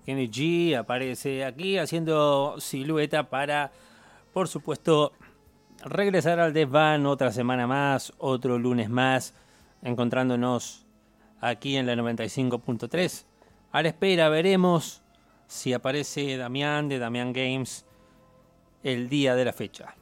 Kenny G aparece aquí haciendo silueta para, por supuesto, regresar al desván otra semana más, otro lunes más, encontrándonos aquí en la 95.3. A la espera, veremos si aparece Damián de Damián Games el día de la fecha.